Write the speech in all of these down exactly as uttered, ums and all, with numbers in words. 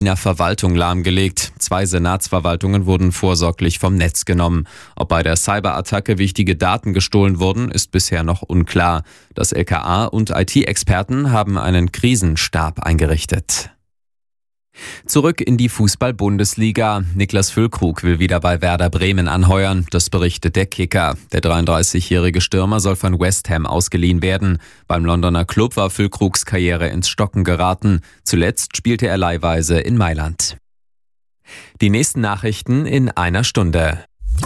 Berliner Verwaltung lahmgelegt. Zwei Senatsverwaltungen wurden vorsorglich vom Netz genommen. Ob bei der Cyberattacke wichtige Daten gestohlen wurden, ist bisher noch unklar. Das L K A und I T-Experten haben einen Krisenstab eingerichtet. Zurück in die Fußball-Bundesliga. Niklas Füllkrug will wieder bei Werder Bremen anheuern, das berichtet der Kicker. Der dreiunddreißigjährige Stürmer soll von West Ham ausgeliehen werden. Beim Londoner Klub war Füllkrugs Karriere ins Stocken geraten. Zuletzt spielte er leihweise in Mailand. Die nächsten Nachrichten in einer Stunde.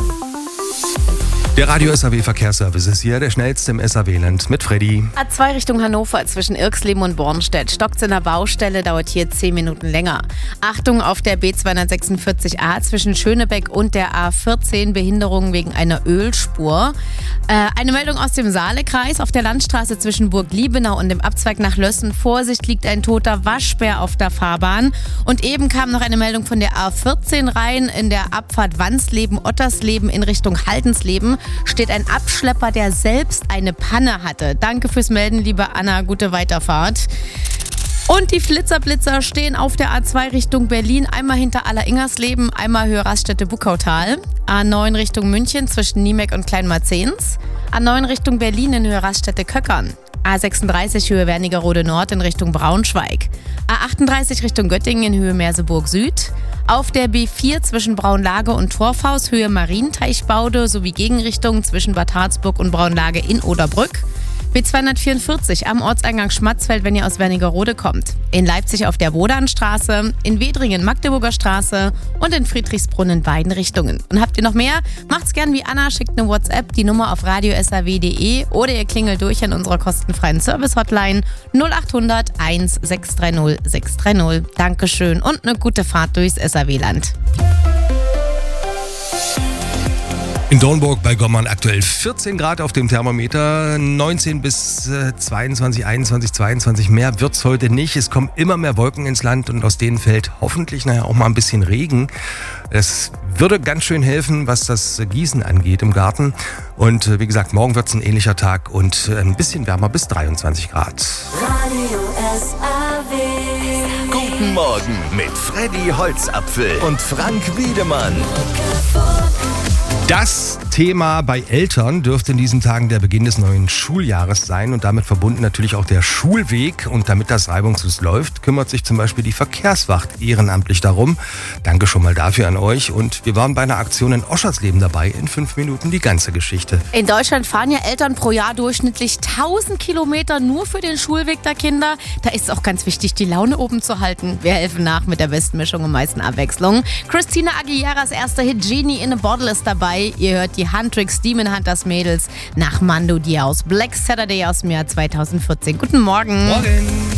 Der Radio-S A W-Verkehrsservice ist hier, der schnellste im S A W-Land mit Freddy. A zwei Richtung Hannover zwischen Irksleben und Bornstedt. Stockt's in der Baustelle, dauert hier zehn Minuten länger. Achtung auf der B zweihundertsechsundvierzig A zwischen Schönebeck und der A vierzehn, Behinderung wegen einer Ölspur. Äh, eine Meldung aus dem Saalekreis. Auf der Landstraße zwischen Burg Liebenau und dem Abzweig nach Lössen. Vorsicht, liegt ein toter Waschbär auf der Fahrbahn. Und eben kam noch eine Meldung von der A vierzehn rein. In der Abfahrt Wansleben-Ottersleben in Richtung Haldensleben steht ein Abschlepper, der selbst eine Panne hatte. Danke fürs Melden, liebe Anna. Gute Weiterfahrt. Und die Flitzerblitzer stehen auf der A zwei Richtung Berlin, einmal hinter Aller-Ingersleben, einmal Höhe Raststätte-Buckautal. A neun Richtung München zwischen Niemek und Kleinmarzens. A neun Richtung Berlin in Höhe Raststätte-Köckern. A sechsunddreißig Höhe Wernigerode Nord in Richtung Braunschweig. A achtunddreißig Richtung Göttingen in Höhe Merseburg Süd. Auf der B vier zwischen Braunlage und Torfhaus Höhe Marienteichbaude sowie Gegenrichtung zwischen Bad Harzburg und Braunlage in Oderbrück. B zweihundertvierundvierzig am Ortseingang Schmatzfeld, wenn ihr aus Wernigerode kommt. In Leipzig auf der Wodanstraße, in Wedringen Magdeburger Straße und in Friedrichsbrunn in beiden Richtungen. Und habt ihr noch mehr? Macht's gern wie Anna, schickt eine WhatsApp, die Nummer auf radio s a w punkt d e oder ihr klingelt durch an unserer kostenfreien Service-Hotline null achthundert eins sechs drei null sechs drei null. Dankeschön und eine gute Fahrt durchs S A W-Land. In Dornburg bei Gommern aktuell vierzehn Grad auf dem Thermometer, neunzehn bis zweiundzwanzig, einundzwanzig, zweiundzwanzig. Mehr wird's heute nicht. Es kommen immer mehr Wolken ins Land und aus denen fällt hoffentlich nachher auch mal ein bisschen Regen. Es würde ganz schön helfen, was das Gießen angeht im Garten. Und wie gesagt, morgen wird's ein ähnlicher Tag und ein bisschen wärmer bis dreiundzwanzig Grad. Radio S A W. Guten Morgen mit Freddy Holzapfel und Frank Wiedemann. Das Thema bei Eltern dürfte in diesen Tagen der Beginn des neuen Schuljahres sein und damit verbunden natürlich auch der Schulweg. Und damit das reibungslos läuft, kümmert sich zum Beispiel die Verkehrswacht ehrenamtlich darum. Danke schon mal dafür an euch. Und wir waren bei einer Aktion in Oschersleben dabei. In fünf Minuten die ganze Geschichte. In Deutschland fahren ja Eltern pro Jahr durchschnittlich tausend Kilometer nur für den Schulweg der Kinder. Da ist es auch ganz wichtig, die Laune oben zu halten. Wir helfen nach mit der besten Mischung und meisten Abwechslung. Christina Aguileras erster Hit Genie in a Bottle ist dabei. Ihr hört die Huntrix Demon Hunters Mädels nach Mando Diao aus Black Saturday aus dem Jahr zweitausendvierzehn. Guten Morgen. Morgen.